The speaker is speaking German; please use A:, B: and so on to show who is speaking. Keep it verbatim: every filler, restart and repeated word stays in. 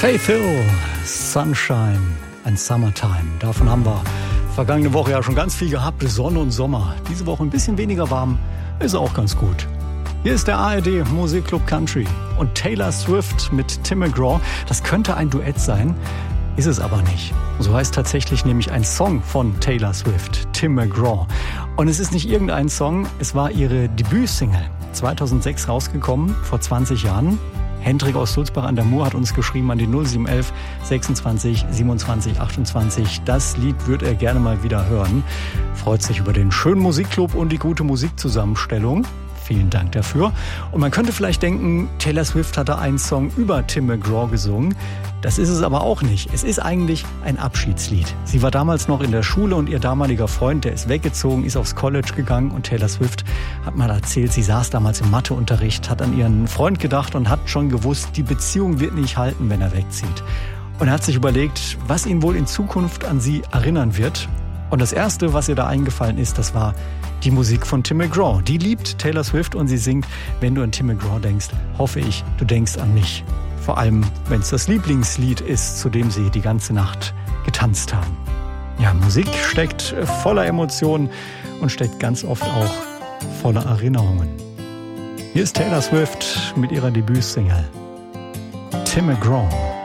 A: Faith Hill, Sunshine and Summertime. Davon haben wir vergangene Woche ja schon ganz viel gehabt. Sonne und Sommer. Diese Woche ein bisschen weniger warm, ist auch ganz gut. Hier ist der A R D Musikclub Country und Taylor Swift mit Tim McGraw. Das könnte ein Duett sein, ist es aber nicht. So heißt tatsächlich nämlich ein Song von Taylor Swift, Tim McGraw. Und es ist nicht irgendein Song, es war ihre Debütsingle. zweitausendsechs rausgekommen, vor zwanzig Jahren. Hendrik aus Sulzbach an der Mur hat uns geschrieben an die null sieben eins eins sechsundzwanzig siebenundzwanzig achtundzwanzig. Das Lied würde er gerne mal wieder hören. Freut sich über den schönen Musikclub und die gute Musikzusammenstellung. Vielen Dank dafür. Und man könnte vielleicht denken, Taylor Swift hat da einen Song über Tim McGraw gesungen. Das ist es aber auch nicht. Es ist eigentlich ein Abschiedslied. Sie war damals noch in der Schule und ihr damaliger Freund, der ist weggezogen, ist aufs College gegangen und Taylor Swift hat mal erzählt, sie saß damals im Matheunterricht, hat an ihren Freund gedacht und hat schon gewusst, die Beziehung wird nicht halten, wenn er wegzieht. Und er hat sich überlegt, was ihn wohl in Zukunft an sie erinnern wird. Und das Erste, was ihr da eingefallen ist, das war die Musik von Tim McGraw. Die liebt Taylor Swift und sie singt, wenn du an Tim McGraw denkst, hoffe ich, du denkst an mich. Vor allem, wenn es das Lieblingslied ist, zu dem sie die ganze Nacht getanzt haben. Ja, Musik steckt voller Emotionen und steckt ganz oft auch voller Erinnerungen. Hier ist Taylor Swift mit ihrer Debütsingle Tim McGraw.